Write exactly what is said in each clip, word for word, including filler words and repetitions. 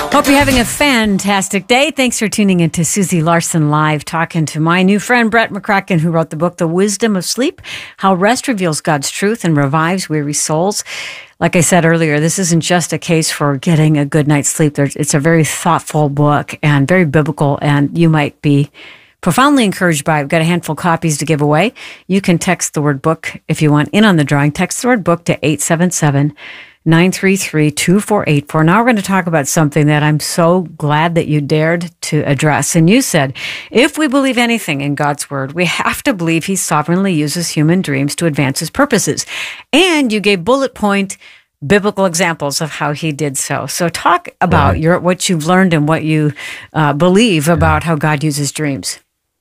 Hope you're having a fantastic day. Thanks for tuning in to Susie Larson Live, talking to my new friend, Brett McCracken, who wrote the book, The Wisdom of Sleep, How Rest Reveals God's Truth and Revives Weary Souls. Like I said earlier, this isn't just a case for getting a good night's sleep. There's, it's a very thoughtful book and very biblical, and you might be profoundly encouraged by it. We've got a handful of copies to give away. You can text the word book if you want in on the drawing. Text the word book to eight seven seven, nine three three, two four eight four. Now we're going to talk about something that I'm so glad that you dared to address. And you said, if we believe anything in God's word, we have to believe he sovereignly uses human dreams to advance his purposes. And you gave bullet point biblical examples of how he did so. So talk about Right. your what you've learned and what you uh, believe about how God uses dreams.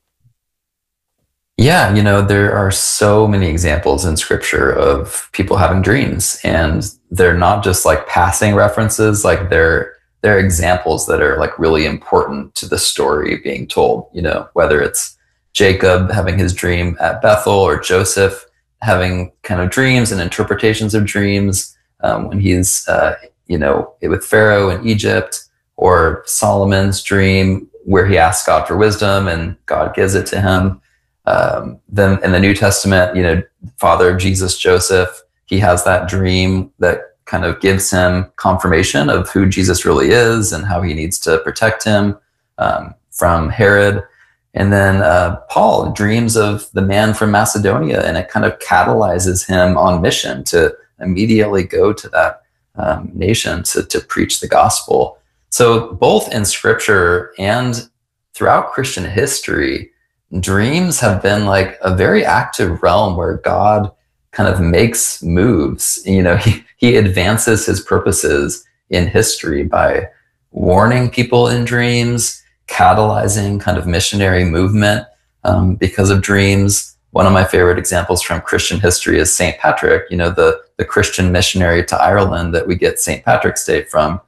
Yeah, you know, there are so many examples in scripture of people having dreams, and they're not just like passing references, like they're they're examples that are like really important to the story being told, you know, whether it's Jacob having his dream at Bethel or Joseph having kind of dreams and interpretations of dreams um, when he's, uh, you know, with Pharaoh in Egypt, or Solomon's dream where he asks God for wisdom and God gives it to him. Um, then in the New Testament, you know, father of Jesus, Joseph, he has that dream that kind of gives him confirmation of who Jesus really is and how he needs to protect him um, from Herod. And then uh, Paul dreams of the man from Macedonia, and it kind of catalyzes him on mission to immediately go to that um, nation to, to preach the gospel. So both in scripture and throughout Christian history, dreams have been like a very active realm where God kind of makes moves. You know, he, he advances his purposes in history by warning people in dreams, catalyzing kind of missionary movement um, because of dreams. One of my favorite examples from Christian history is Saint Patrick, you know, the, the Christian missionary to Ireland that we get Saint Patrick's Day from.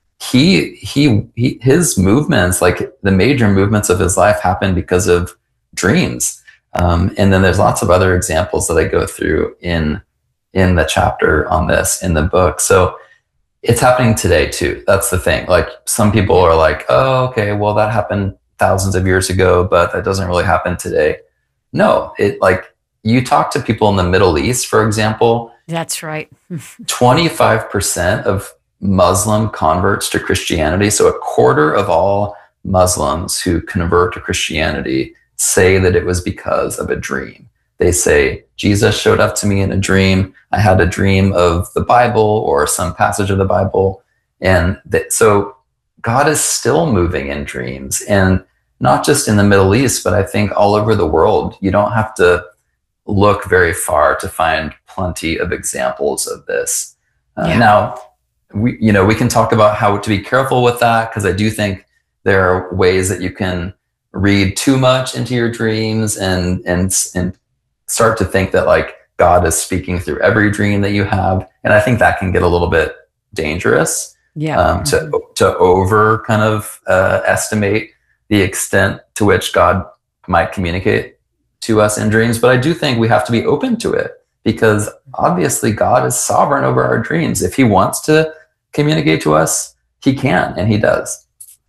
He, he, he, his movements, like the major movements of his life, happened because of dreams. Um, and then there's lots of other examples that I go through in, in the chapter on this in the book. So it's happening today too. That's the thing. Like some people are like, oh, okay, well that happened thousands of years ago, but that doesn't really happen today. No, it like you talk to people in the Middle East, for example. That's right. twenty-five percent of Muslim converts to Christianity. So a quarter of all Muslims who convert to Christianity say that it was because of a dream. They say, Jesus showed up to me in a dream. I had a dream of the Bible or some passage of the Bible. And that, so God is still moving in dreams, and not just in the Middle East, but I think all over the world. You don't have to look very far to find plenty of examples of this. Uh, Yeah. Now, we, you know, we can talk about how to be careful with that, because I do think there are ways that you can read too much into your dreams and and and start to think that like God is speaking through every dream that you have, and I think that can get a little bit dangerous. Yeah. Um, to to over kind of uh, estimate the extent to which God might communicate to us in dreams. But I do think we have to be open to it, because obviously God is sovereign over our dreams. If he wants to communicate to us, he can, and he does.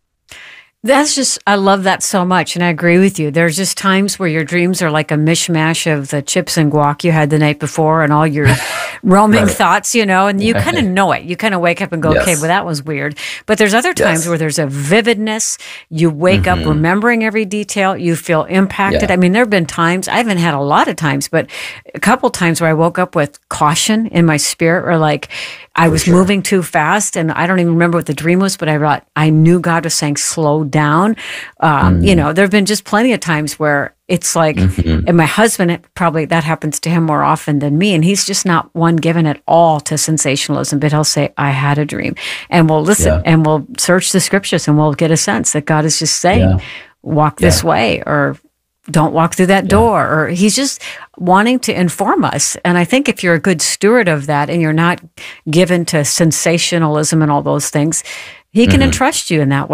That's just, I love that so much. And I agree with you. There's just times where your dreams are like a mishmash of the chips and guac you had the night before and all your roaming Right. thoughts, you know, and you kind of know it. You kind of wake up and go, Yes. okay, well, that was weird. But there's other times Yes. where there's a vividness. You wake Mhm. up remembering every detail. You feel impacted. Yeah. I mean, there have been times, I haven't had a lot of times, but a couple times where I woke up with caution in my spirit, or like I For was sure. moving too fast, and I don't even remember what the dream was, but I thought I knew God was saying, slow down. Um, You know, there have been just plenty of times where it's like, Mhm. and my husband, it probably that happens to him more often than me. And he's just not one given at all to sensationalism, but he'll say, I had a dream. And we'll listen Yeah. and we'll search the scriptures, and we'll get a sense that God is just saying, Yeah. walk Yeah. this way, or don't walk through that door, or he's just wanting to inform us. And I think if you're a good steward of that and you're not given to sensationalism and all those things, he can Mhm. entrust you in that way.